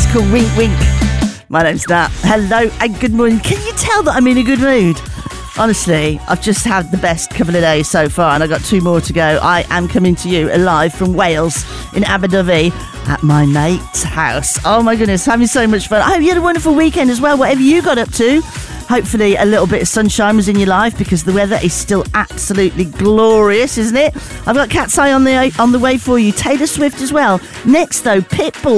called Wink Wink. My name's Nat. Hello and good morning. Can you tell that I'm in a good mood? Honestly, I've just had the best couple of days so far, and I've got 2 more to go. I am coming to you live from Wales in Abu Dhabi at my mate's house. Oh my goodness, having so much fun. I hope you had a wonderful weekend as well, whatever you got up to. Hopefully a little bit of sunshine was in your life, because the weather is still absolutely glorious, isn't it? I've got Cat's Eye on the way for you. Taylor Swift as well. Next though, Pitbull.